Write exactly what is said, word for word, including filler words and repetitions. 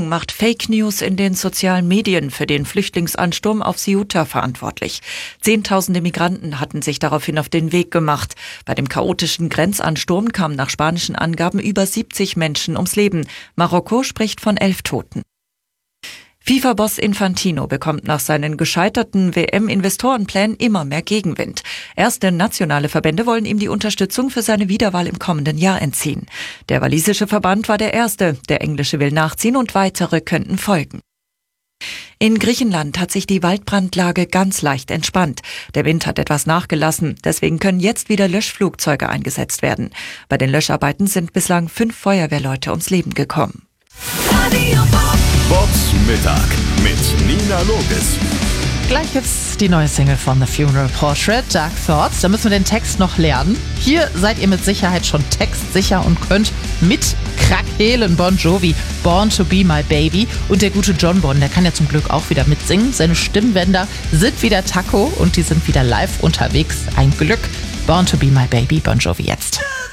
Regierung macht Fake News in den sozialen Medien für den Flüchtlingsansturm auf Ceuta verantwortlich. Zehntausende Migranten hatten sich daraufhin auf den Weg gemacht. Bei dem chaotischen Grenzansturm kamen nach spanischen Angaben über siebzig Menschen ums Leben. Marokko spricht von elf Toten. FIFA-Boss Infantino bekommt nach seinen gescheiterten W M-Investorenplänen immer mehr Gegenwind. Erste nationale Verbände wollen ihm die Unterstützung für seine Wiederwahl im kommenden Jahr entziehen. Der walisische Verband war der erste, der englische will nachziehen und weitere könnten folgen. In Griechenland hat sich die Waldbrandlage ganz leicht entspannt. Der Wind hat etwas nachgelassen, deswegen können jetzt wieder Löschflugzeuge eingesetzt werden. Bei den Löscharbeiten sind bislang fünf Feuerwehrleute ums Leben gekommen. Bobs Mittag mit Nina Logis. Gleich gibt's die neue Single von The Funeral Portrait, Dark Thoughts. Da müssen wir den Text noch lernen. Hier seid ihr mit Sicherheit schon textsicher und könnt mit krakeelen. Bon Jovi, Born to be my baby. Und der gute John Bon, der kann ja zum Glück auch wieder mitsingen. Seine Stimmbänder sind wieder Taco und die sind wieder live unterwegs. Ein Glück. Born to be my baby, Bon Jovi jetzt.